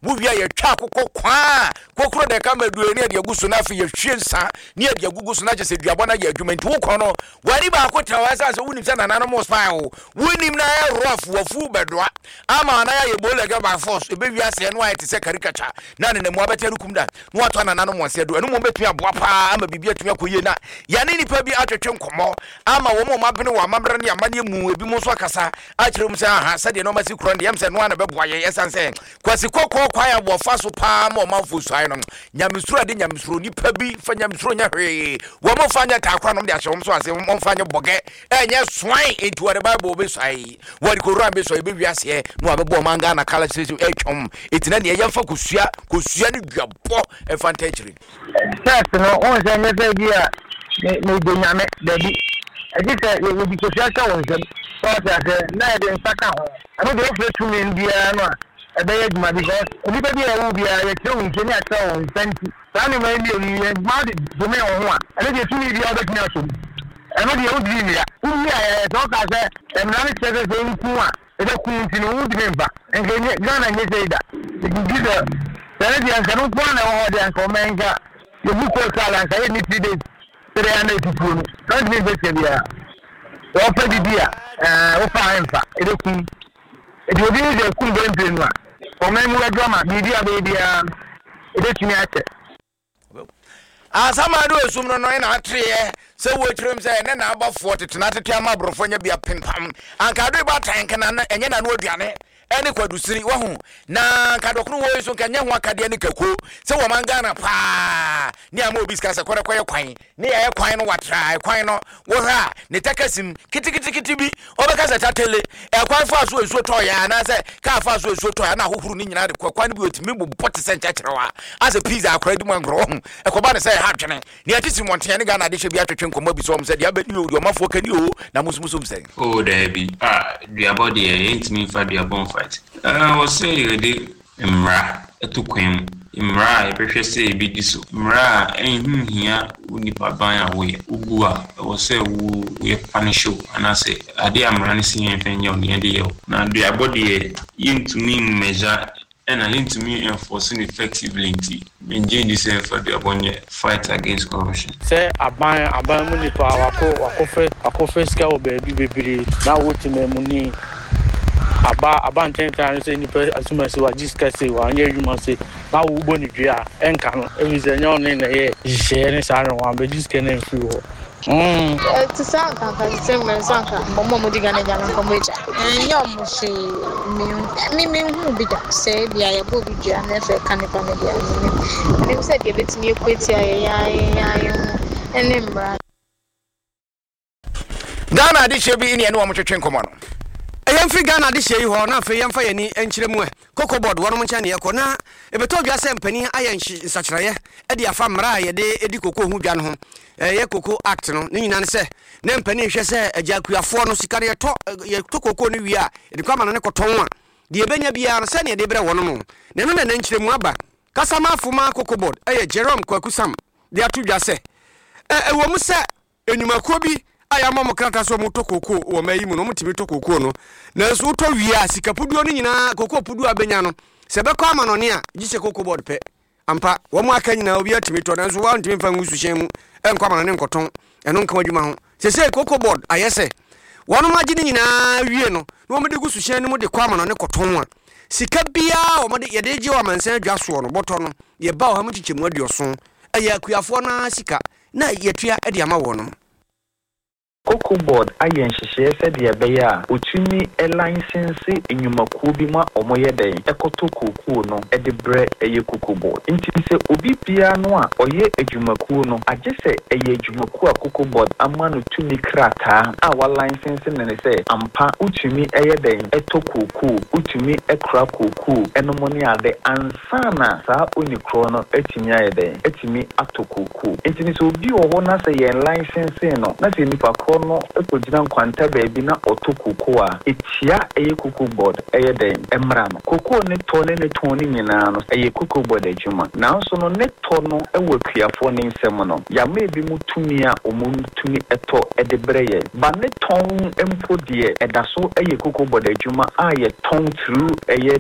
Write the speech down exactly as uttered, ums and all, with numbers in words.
wuvia ye twa kokko kwa kokro de ka maduo ne de agusu na afi ye hwie nsa ne de agugusu na chese duabona ye adwuma nti wo kono wari ba ko trawa sa so wunim se na nano mo spy wo wunim na ya rough wafu bedoa ama na ya ye bole ga ba force e be wi ase no ayete se caricature na ne mo abeteru kum da no ato na nano mo se do eno mo betua boa pa ama bibia tumi akoye na ya ne nipa bi atwetwe nkomo ama wo mo mabene wo amambre ne amane mu ebi mo so akasa a kire mu se aha se de no masi kro de yem se no na be boa ye esanse kwasi kokko kwa ya bo fa so pa ma o manfo suai no nyamesuro ade nyamesuro nipa bi fa nyamesuro nya hwe wo mo fa nya takwa no de ahye wo so ase mo fa nya boge enye suai into the bible be suai wo de koran be suai be wiase no abebo manga na kala se etwom etina ne yemfa kosua kosua ne duabo e fantastic first no on se ne fe dia ne de nyame dabi edi se we bi kosua ka won se so se na de nsaka ho ano de ofre tu me ndia no a ebe duma because obi be bia wo bia ye tell we ni ata won senti tani ma ni ni ma de do me ho a ene de tu ni bia obe kina so ene de o di ni ya umi ya to ka se emna ni se se nku a ebe ku nti no wo di me ba enke Ghana nye se ida di de tani dia nka no kwa na ho de nka o menga ye bu ko sala nka ye ni three days three hundred people no don't me be se bia o pe di bia eh o fa enfa ebe ku e di obi de ku be mpenu a o memu ga drama bi dia be dia e de tumi ate asama do esum no no na atreye se wo trim se ne na abafo tetena tetea ma brofo nya bia pimpam anka do ba tank na enye na no aduane ene kwadusiri wo ho na kadokro wo so kanya ho akade ne kako se wo manga na pa ni ama obi ska se kore koye kwan ne ya kwan no watra kwan no wo ha ne takasim kitikiti bi obeka se tatele e kwan fa so esu to ya na se ka fa so esu to ya na hohuru ni nyina de kwan bi otimi bu forty cent chacherewa as a pizza akra di mangro ho e ko ba ne se ha twene ne atisi monte ne ga na de hwe bi atwetwe nkomo bi so mo se de abani o ma fo kani o na musumuso se oh there be ah dia body e intimi fa dia bon fight I was saying the Imra etukwem Imra ebehwe say bi diso Imra ehun hia unipa ban awe ugua I was say wo we punish you and I say ade amra ne sin enfenya o ne de ye na dia body intimi measure and I need to me enforcing effectively maintain this effort the abonye fight against corruption. Say aban aban muni pa wako wako fe wako fe ska o baby bebiri na wuti me muni aba aba ntenta say ni pe asuma se wa jiska say wa anye yuma say na wo bo ni dua enka no ebize nya on na ye je ne sa no wa be jiska na mfi wo mm eh tsanka ka tsemwe tsanka momo mudiga na jana komwecha nyom shi mi mi hu biga se bia ya bo biga na fe kanipa na bia ni ni se bia betimi ekweti aye ya ya ene mbra Ghana di shebi ini ene wa mtwetwe nkomo no Yemfi Ghana de hye ho na fe yemfa yani enkyire mu e Cocoa board wono ncha ne yeko na ebeto dwa se mpani aye nsachiraye e de afa mra ye de edi cocoa hu dwa no ho ye cocoa act no ne nyina ne se ne mpani hwe se ajakuafo no sikare ye to ye to cocoa no wi a e de kwama no ne koton a de ebenya bia no se ne de bre wono no ne no na nkyire mu aba kasama afuma Cocoa board e Jerome Kwakusam de atu dwa se e wo mu se enyumakuo bi aya mama krata so mo tokoko wo mayi mu no mutimi tokoko no na so to wia sikapuduo no nyina kokoko pudu abenya no se be kwa ma no ne a gise Cocoa board pe ampa wo mu aka nyina obi atimi to na so wa ntimi fa ngusu hyen mu en kwa ma no ne nkoton eno nka wadwuma ho se se Cocoa board ayese wono magine nyina wie no no mo de gusu hyen no mo de kwa ma no ne koton a sika bia wo mo de ye de je wa mansan adwa so no boto no ye ba wo ha mutichemu aduoso aya akuafo na sika na ye tua e de ama wo no Cocoa board ayen hihye se de beya otumi e license enyumakuo bi ma omoye den ekoto cocoa no e de bre eye Cocoa board nti se obi bia no a oye ejumakuo no agye se eye ejumakuo a Cocoa board ama no tumi krata a wa license ne ne se ampa otumi eye den eto cocoa otumi ekra cocoa enomoni ade ansana sa onikro no etimi aye den etimi ato cocoa nti se obi wo na se ye license no na se nipa no ekojina nkwanta baabi na otokoko a etia eye Cocoa board eye den emra no cocoa ne to ne ne to ne nyina no eye Cocoa board adwuma na nso no ne to no ewo kuafo ne nsem no ya ma ebi mutumi a omutumi eto ede breye ba ne ton empo de eda so eye Cocoa board adwuma a ye ton through eye